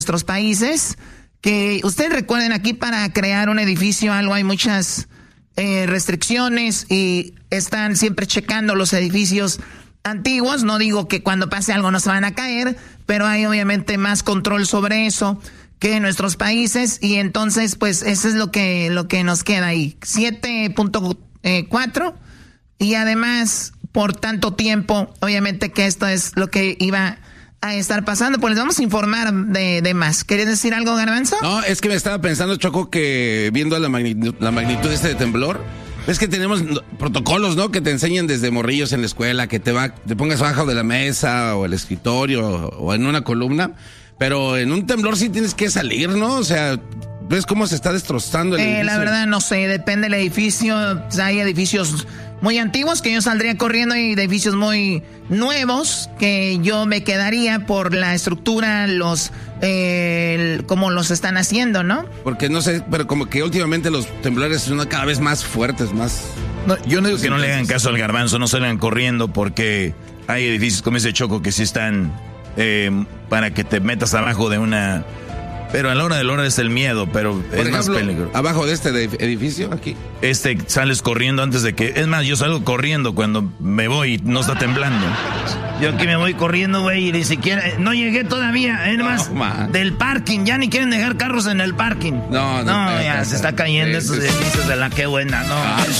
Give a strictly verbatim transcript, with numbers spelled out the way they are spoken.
nuestros países, que ustedes recuerden, aquí para crear un edificio algo hay muchas eh, restricciones y están siempre checando los edificios antiguos. No digo que cuando pase algo no se van a caer, pero hay obviamente más control sobre eso que en nuestros países, y entonces pues eso es lo que, lo que nos queda ahí, siete punto cuatro, y además por tanto tiempo, obviamente que esto es lo que iba a estar pasando, pues les vamos a informar de, de más. ¿Querías decir algo, Garbanzo? No, es que me estaba pensando, Choco, que viendo la magnitud, la magnitud de este temblor, es que tenemos protocolos, ¿no? Que te enseñan desde morrillos en la escuela, que te va, te pongas abajo de la mesa o el escritorio o en una columna, pero en un temblor sí tienes que salir, ¿no? O sea, ¿ves cómo se está destrozando el eh, edificio? La verdad no sé, depende del edificio. Hay edificios muy antiguos que yo saldría corriendo y edificios muy nuevos que yo me quedaría por la estructura, los eh, el, como los están haciendo, ¿no? Porque no sé, pero como que últimamente los temblores son cada vez más fuertes, más... No, yo no digo que no le hagan caso al Garbanzo, no salgan corriendo, porque hay edificios como ese, Choco, que sí están eh, para que te metas abajo de una... Pero a la hora de la hora es el miedo, pero Por es ejemplo, más peligroso. Abajo de este edificio, aquí. Este, sales corriendo antes de que... Es más, yo salgo corriendo cuando me voy y no está temblando. Yo aquí me voy corriendo, güey, y ni siquiera... No llegué todavía, es más, no, del parking. Ya ni quieren dejar carros en el parking. No, no. No, no ya no, se está cayendo sí, esos sí, edificios de la que buena, no. Ah.